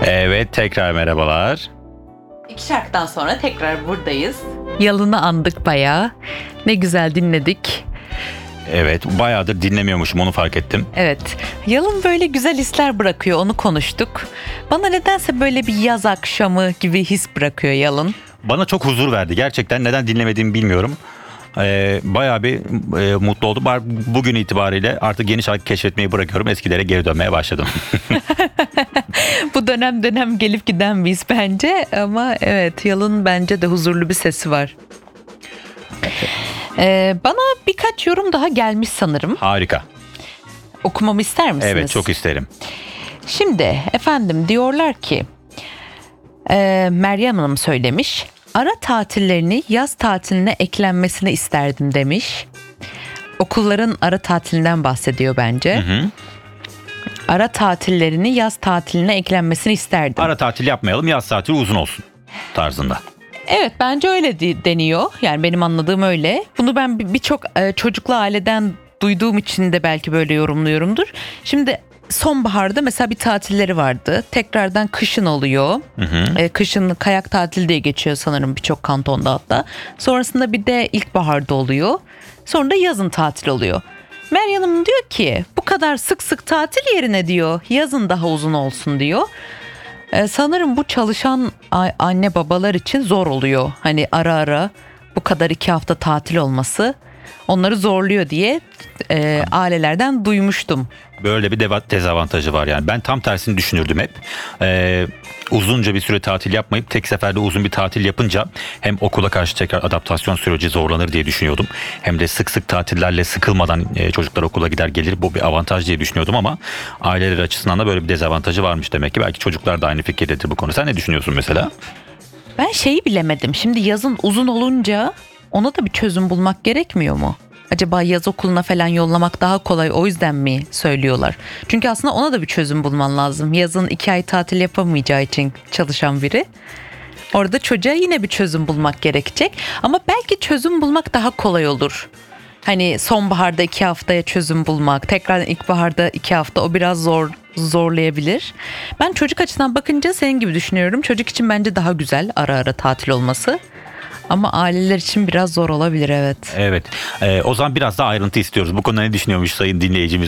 Evet, tekrar merhabalar. 2 şarkıdan sonra tekrar buradayız. Yalın'ı andık bayağı. Ne güzel dinledik. Evet, bayağıdır dinlemiyormuşum, onu fark ettim. Evet, Yalın böyle güzel hisler bırakıyor, onu konuştuk. Bana nedense böyle bir yaz akşamı gibi his bırakıyor Yalın. Bana çok huzur verdi. Gerçekten neden dinlemediğimi bilmiyorum. Bayağı bir mutlu oldum. Bugün itibariyle artık yeni şarkı keşfetmeyi bırakıyorum. Eskilere geri dönmeye başladım. Bu dönem dönem gelip giden bir his bence. Ama evet, Yalın bence de huzurlu bir sesi var. Bana birkaç yorum daha gelmiş sanırım. Harika. Okumamı ister misiniz? Evet, çok isterim. Şimdi efendim diyorlar ki Meryem Hanım söylemiş. Ara tatillerini yaz tatiline eklenmesini isterdim demiş. Okulların ara tatilinden bahsediyor bence. Hı. Ara tatillerini yaz tatiline eklenmesini isterdim. Ara tatil yapmayalım, yaz tatili uzun olsun tarzında. Evet, bence öyle deniyor. Yani benim anladığım öyle. Bunu ben birçok çocuklu aileden duyduğum için de belki böyle yorumluyorumdur. Şimdi sonbaharda mesela bir tatilleri vardı. Tekrardan kışın oluyor. Kışın kayak tatili diye geçiyor sanırım birçok kantonda hatta. Sonrasında bir de ilkbaharda oluyor. Sonra da yazın tatil oluyor. Meryem Hanım diyor ki bu kadar sık sık tatil yerine diyor yazın daha uzun olsun diyor. Sanırım bu çalışan anne babalar için zor oluyor. Hani ara ara bu kadar 2 hafta tatil olması onları zorluyor diye ailelerden duymuştum. Böyle bir dezavantajı var yani. Ben tam tersini düşünürdüm hep. Uzunca bir süre tatil yapmayıp tek seferde uzun bir tatil yapınca hem okula karşı tekrar adaptasyon süreci zorlanır diye düşünüyordum. Hem de sık sık tatillerle sıkılmadan çocuklar okula gider gelir. Bu bir avantaj diye düşünüyordum ama aileler açısından da böyle bir dezavantajı varmış demek ki. Belki çocuklar da aynı fikirdedir bu konu. Sen ne düşünüyorsun mesela? Ben şeyi bilemedim. Şimdi yazın uzun olunca ona da bir çözüm bulmak gerekmiyor mu? Acaba yaz okuluna falan yollamak daha kolay, o yüzden mi söylüyorlar? Çünkü aslında ona da bir çözüm bulman lazım. Yazın 2 ay tatil yapamayacağı için çalışan biri. Orada çocuğa yine bir çözüm bulmak gerekecek. Ama belki çözüm bulmak daha kolay olur. Hani sonbaharda 2 haftaya çözüm bulmak, tekrar ilkbaharda 2 hafta, o biraz zorlayabilir. Ben çocuk açısından bakınca senin gibi düşünüyorum. Çocuk için bence daha güzel ara ara tatil olması. Ama aileler için biraz zor olabilir, evet. Evet. O zaman biraz daha ayrıntı istiyoruz. Bu konuda ne düşünüyormuş sayın dinleyicimiz?